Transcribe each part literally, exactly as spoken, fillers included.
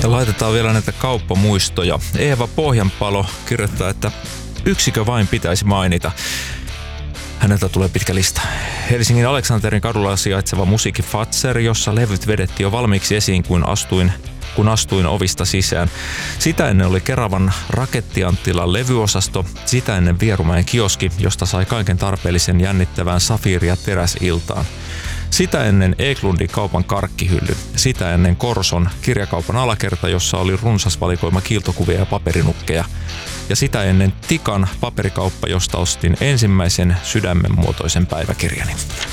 Laitetaan vielä näitä kauppamuistoja. Eeva Pohjanpalo kirjoittaa, että yksikö vain pitäisi mainita. Häneltä tulee pitkä lista. Helsingin Aleksanterin kadulla sijaitseva Musiikki Fazer, jossa levyt vedettiin jo valmiiksi esiin, kun astuin, kun astuin ovista sisään. Sitä ennen oli Keravan Rakettianttilan levyosasto, sitä ennen Vierumäen kioski, josta sai kaiken tarpeellisen jännittävään safiiri- ja teräsiltaan. Sitä ennen Eklundin kaupan karkkihylly, sitä ennen Korson kirjakaupan alakerta, jossa oli runsas valikoima kiiltokuvia ja paperinukkeja. Ja sitä ennen Tikan paperikauppa, josta ostin ensimmäisen sydämenmuotoisen päiväkirjani.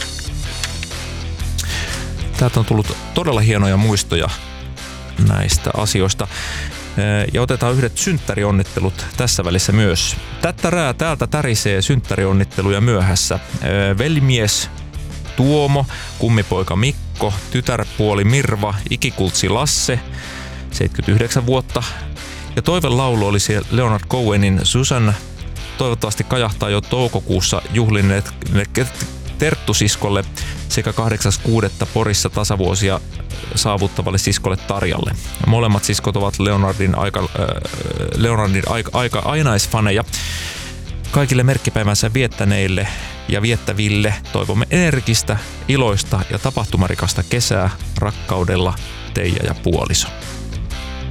Täältä on tullut todella hienoja muistoja näistä asioista. Ja otetaan yhdet synttärionnittelut tässä välissä myös. Tättärää täältä tärisee synttärionnitteluja myöhässä. Velimies Tuomo, kummipoika Mikko, tytärpuoli Mirva, ikikultsi Lasse, seitsemänkymmentäyhdeksän vuotta. Ja toivelaulu oli siellä Leonard Cohenin Susan. Toivottavasti kajahtaa jo toukokuussa juhlineet terttusiskolle sekä kahdeksas kuudetta Porissa tasavuosia saavuttavalle siskolle Tarjalle. Molemmat siskot ovat Leonardin aika, äh, Leonardin aika, aika ainaisfaneja. Kaikille merkkipäivänsä viettäneille ja viettäville toivomme energistä, iloista ja tapahtumarikasta kesää rakkaudella Teija ja puoliso.